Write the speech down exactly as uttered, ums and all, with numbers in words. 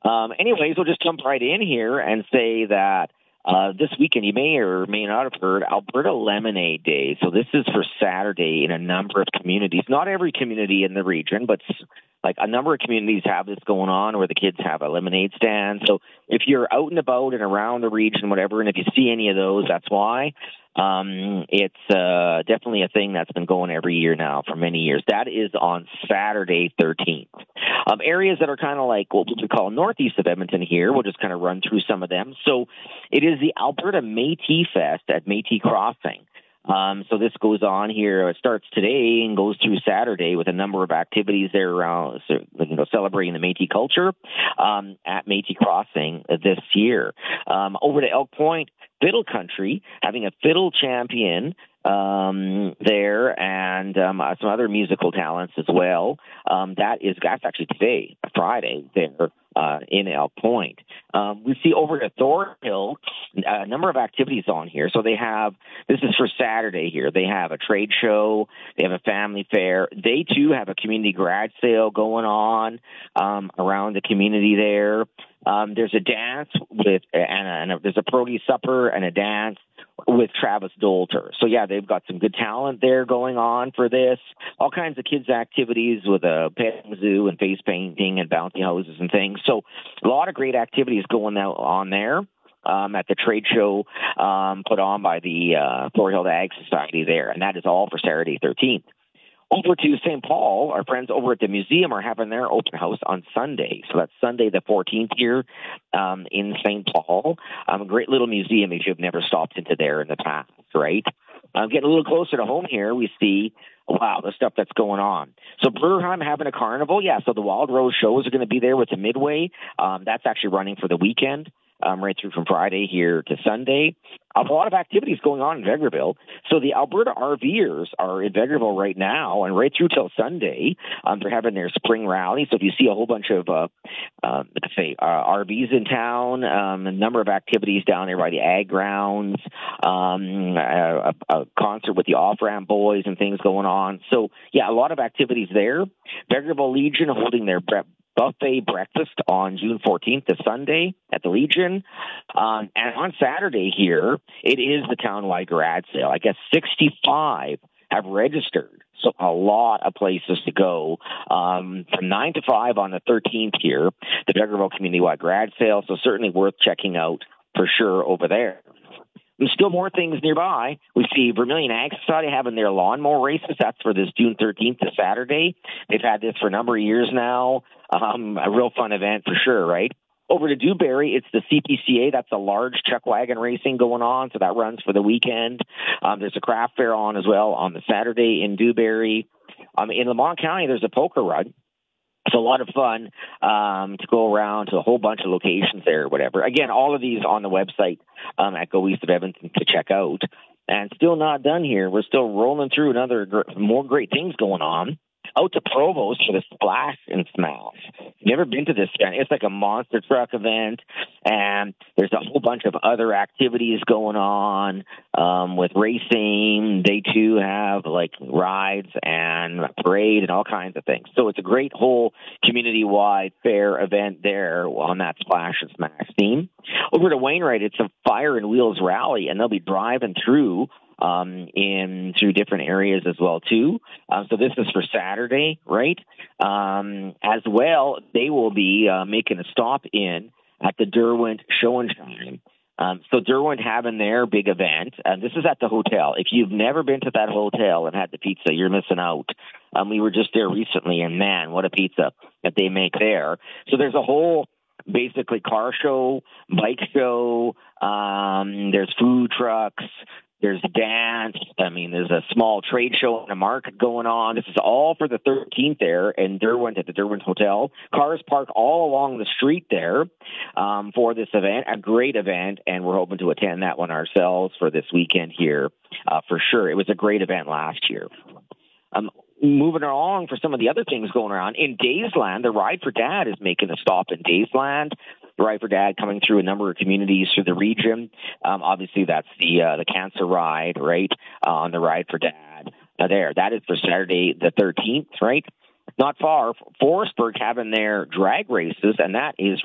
Um, anyways, we'll just jump right in here and say that uh, this weekend you may or may not have heard Alberta Lemonade Day. So this is for Saturday in a number of communities. Not every community in the region, but like a number of communities have this going on where the kids have a lemonade stand. So if you're out and about and around the region, whatever, and if you see any of those, that's why. Um, it's uh, definitely a thing that's been going every year now for many years. That is on Saturday thirteenth. Um, areas that are kind of like what we call northeast of Edmonton here, we'll just kind of run through some of them. So it is the Alberta Métis Fest at Métis Crossing. Um, so this goes on here. It starts today and goes through Saturday with a number of activities there around, you know, celebrating the Métis culture um, at Métis Crossing this year. Um, over to Elk Point, Fiddle Country, having a fiddle champion um, there and um, uh, some other musical talents as well. Um, that is that's actually today, Friday, there uh, in Elk Point. Um, we see over at Thornhill a number of activities on here. So they have, this is for Saturday here, they have a trade show, they have a family fair. They too have a community garage sale going on um, around the community there. Um, there's a dance with, and, a, and a, there's a pierogi supper and a dance with Travis Dolter. So yeah, they've got some good talent there going on for this. All kinds of kids' activities with a petting zoo and face painting and bouncy houses and things. So a lot of great activities going out on there. Um, at the trade show um, put on by the uh, Thornhill Ag Society there, and that is all for Saturday thirteenth. Over to Saint Paul, our friends over at the museum are having their open house on Sunday. So that's Sunday the fourteenth here um, in Saint Paul. Um, a great little museum if you've never stopped into there in the past, right? Um, getting a little closer to home here, we see, wow, the stuff that's going on. So Bruderheim having a carnival. Yeah, so the Wild Rose shows are going to be there with the Midway. Um, that's actually running for the weekend. Um, right through from Friday here to Sunday. A lot of activities going on in Vegreville. So the Alberta RVers are in Vegreville right now and right through till Sunday. Um, they're having their spring rally. So if you see a whole bunch of, uh, uh, let's say, uh, R Vs in town, um, a number of activities down there by the ag grounds, um, a, a concert with the off-ramp boys and things going on. So, yeah, a lot of activities there. Vegreville Legion holding their bre- buffet breakfast on June fourteenth, this Sunday at the Legion. Um, and on Saturday here, it is the townwide garage sale. I guess sixty-five have registered. So a lot of places to go. Um, from nine to five on the thirteenth here, the Vegreville Community-wide garage sale. So certainly worth checking out for sure over there. There's still more things nearby. We see Vermilion Ag Society having their lawnmower races. That's for this June thirteenth to Saturday. They've had this for a number of years now. Um, a real fun event for sure, right? Over to Dewberry, it's the C P C A. That's a large chuck wagon racing going on, so that runs for the weekend. Um, there's a craft fair on as well on the Saturday in Dewberry. Um, in Lamont County, there's a poker run. It's a lot of fun um, to go around to a whole bunch of locations there or whatever. Again, all of these on the website um, at Go East of Edmonton to check out. And still not done here. We're still rolling through another gr- more great things going on. Out to Provost for the Splash and Smash. Never been to this event. It's like a monster truck event, and there's a whole bunch of other activities going on um, with racing. They too have like rides and a parade and all kinds of things. So it's a great whole community-wide fair event there on that Splash and Smash theme. Over to Wainwright, it's a Fire and Wheels rally, and they'll be driving through um, in through different areas as well too. Um, so this is for Saturday, right? Um, as well, they will be uh, making a stop in at the Derwent Show and Shine. Um, so Derwent having their big event, and this is at the hotel. If you've never been to that hotel and had the pizza, you're missing out. Um, we were just there recently, and man, what a pizza that they make there. So there's a whole basically car show, bike show, um, there's food trucks, there's dance. I mean, there's a small trade show and a market going on. This is all for the thirteenth there in Derwent at the Derwent Hotel. Cars park all along the street there um, for this event, a great event, and we're hoping to attend that one ourselves for this weekend here uh, for sure. It was a great event last year. Um, moving along for some of the other things going around, in Daysland, the Ride for Dad is making a stop in Daysland. The Ride for Dad coming through a number of communities through the region. Um, obviously, that's the uh, the cancer ride, right, uh, on the Ride for Dad uh, there. That is for Saturday the thirteenth, right? Not far. Forestburg having their drag races, and that is